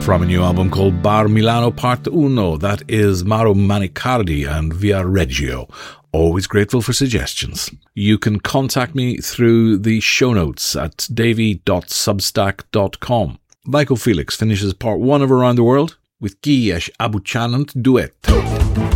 From a new album called Bar Milano Part Uno, that is Mauro Manicardi and Via Reggio. Always grateful for suggestions. You can contact me through the show notes at davy.substack.com. Michael Felix finishes part 1 of Around the World with Guy Abuchanant Duet.